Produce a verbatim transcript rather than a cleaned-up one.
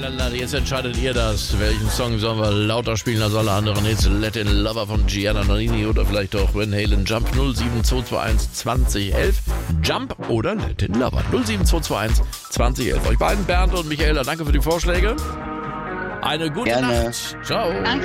Lalala, jetzt entscheidet ihr das. Welchen Song sollen wir lauter spielen als alle anderen Hits? Let in Lover von Gianna Nannini oder vielleicht auch Van Halen Jump null sieben zwei zwei eins zwanzig elf. Jump oder Let in Lover null sieben zwei zwei eins zwanzig elf. Euch beiden, Bernd und Michaela, danke für die Vorschläge. Eine gute Gerne. Nacht. Ciao. Danke.